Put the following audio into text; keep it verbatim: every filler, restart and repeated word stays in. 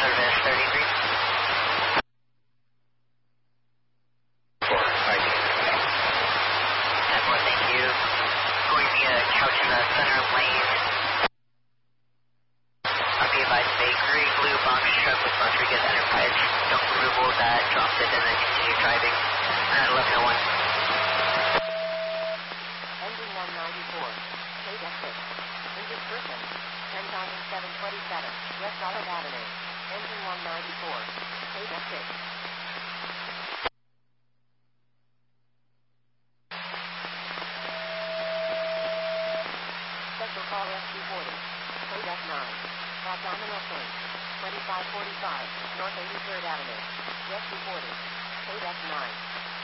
service thirty-three. ten four, thank you. Going via couch in the center lane. I'll be advised bakery, blue box truck with Rodriguez Enterprise. Don't removal that, dropped it, and then continue driving at eleven oh one. Engine one ninety-four, K D six. Engine Brickman, ten thousand seven hundred twenty-seven, West Olive Avenue. Engine one ninety-four, K D six. Special call S two forty, K D nine. Abdominal change, twenty-five forty-five, North eighty-third Avenue. S two forty, K D nine.